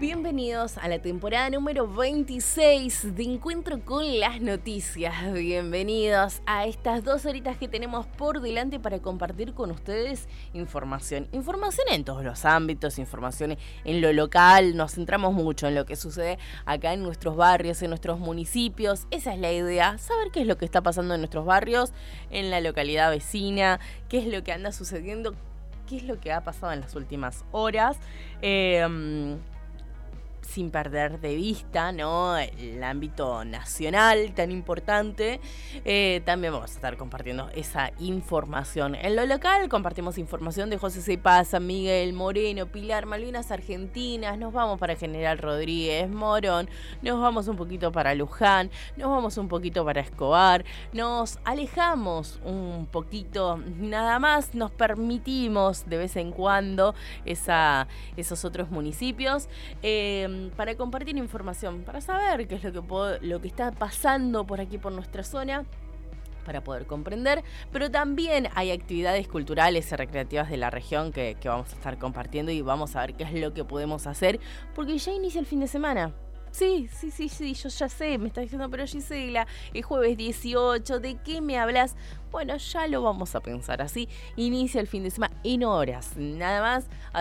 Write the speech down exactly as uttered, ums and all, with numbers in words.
Bienvenidos a la temporada número veintiséis de Encuentro con las Noticias. Bienvenidos a estas dos horitas que tenemos por delante para compartir con ustedes información. Información en todos los ámbitos, información en lo local. Nos centramos mucho en lo que sucede acá en nuestros barrios, en nuestros municipios. Esa es la idea, saber qué es lo que está pasando en nuestros barrios, en la localidad vecina, qué es lo que anda sucediendo, qué es lo que ha pasado en las últimas horas. Eh... sin perder de vista, ¿no?, el ámbito nacional tan importante. Eh, también vamos a estar compartiendo esa información. En lo local compartimos información de José Cepaz, San Miguel, Moreno, Pilar, Malvinas Argentinas. Nos vamos para General Rodríguez, Morón. Nos vamos un poquito para Luján. Nos vamos un poquito para Escobar. Nos alejamos un poquito nada más. Nos permitimos de vez en cuando esa, esos otros municipios. Eh, para compartir información, para saber qué es lo que, puedo, lo que está pasando por aquí, por nuestra zona, para poder comprender, pero también hay actividades culturales y recreativas de la región que, que vamos a estar compartiendo y vamos a ver qué es lo que podemos hacer, porque ya inicia el fin de semana. Sí, sí, sí, sí, yo ya sé, me está diciendo, pero Gisela, el jueves dieciocho, ¿de qué me hablas? Bueno, ya lo vamos a pensar así. Inicia el fin de semana en horas, nada más.